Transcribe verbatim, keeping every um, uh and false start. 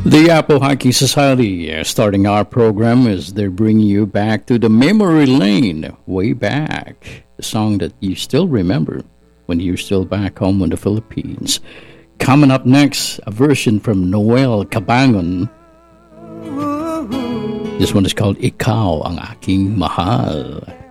The Apple Hiking Society uh, starting our program as they're bringing you back to the memory lane, way back. A song that you still remember when you're still back home in the Philippines. Coming up next, a version from Noel Cabangon. This one is called Ikaw Ang Aking Mahal.